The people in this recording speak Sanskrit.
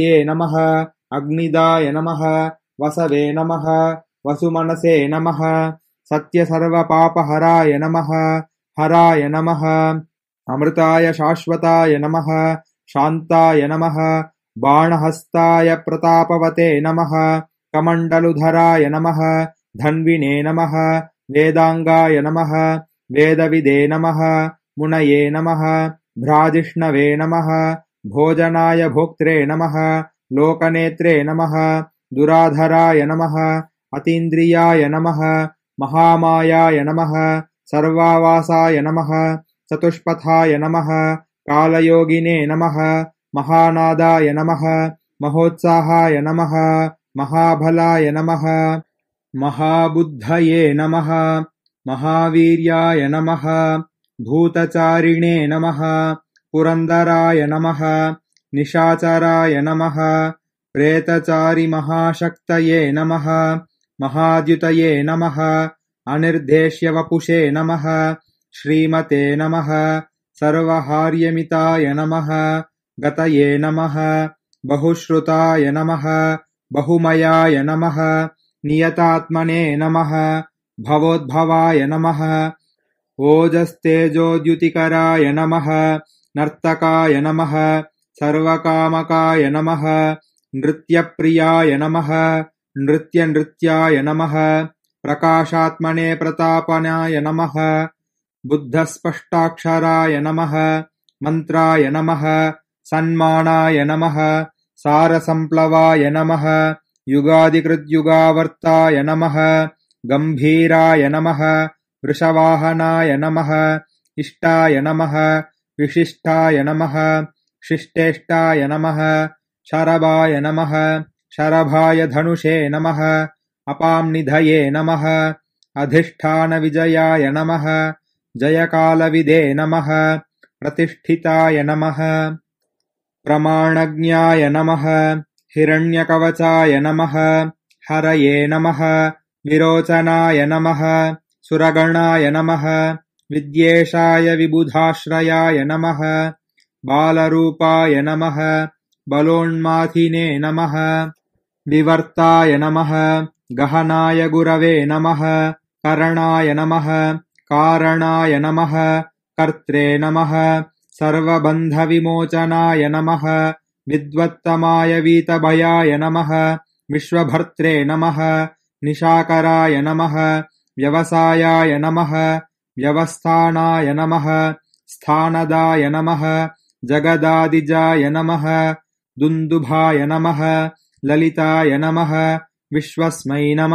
नमः अग्निदाय नमः वसवे नमः वसुमनसे नमः सत्यसर्वपापहराय नमः हराय नमः अमृताय शाश्वताय नमः शान्ताय नमः बाणहस्ताय प्रतापवते नमः कमण्डलुधराय नमः धन्विने नमः वेदांगाय नमः वेदविदे नमः मुनये नमः भ्राजिष्णवे नमः भोजनाय भोक्त्रे नमः लोकनेत्रे नमः दुराधराय नमः अतीन्द्रियाय नमः महामायाय नमः सर्वावासाय नमः चतुष्पथाय नमः कालयोगिने नमः महानादाय नमः महोत्साहाय नमः महाबलाय नमः महाबुद्धये नमः महावीर्याय नमः भूतचारिणे नमः पुरन्दराय नमः निशाचराय नमः प्रेतचारिमहाशक्तये नमः महाद्युतये नमः अनिर्देश्यवपुषे नमः श्रीमते नमः सर्वहार्यमिताय नमः गतये नमः बहुश्रुताय नमः बहुमयाय नमः नियतात्मने नमः भवोद्भवाय नमः ओजस्तेजोद्युतिकराय नमः नर्तकाय नमः सर्वकामकाय नमः नृत्यप्रियाय नमः नृत्याय नमः प्रकाशात्मने प्रतापनाय नमः बुद्धस्पष्टाक्षराय नमः मन्त्राय नमः सन्मानाय नमः सारसंप्लवाय नमः युगादिकृद्युगावर्ताय नमः गम्भीराय नमः वृषवाहनाय नमः इष्टाय नमः विशिष्टाय नमः शिष्टेष्टाय नमः शरभाय नमः शरभाय धनुषे नमः अपांनिधये नमः अधिष्ठानविजयाय नमः जयकालविदे नमः प्रतिष्ठिताय नमः प्रमाणज्ञाय नमः हिरण्यकवचाय नमः हरये नमः विरोचनाय नमः सुरगणाय नमः विद्येशाय विबुधाश्रयाय नमः बालरूपाय नमः बलोन्माथिने नमः विवर्ताय नमः गहनाय गुरवे नमः करणाय नमः कारणाय नमः कर्त्रे नमः सर्वबन्धविमोचनाय नमः विद्वत्तमाय वीतभयाय नमः विश्वभर्त्रे नमः निशाकराय नमः व्यवसायाय नमः व्यवस्थानाय नमः स्थानदाय नमः जगदादिजाय नमः दुन्दुभाय नमः ललिताय नमः विश्वस्मै नमः।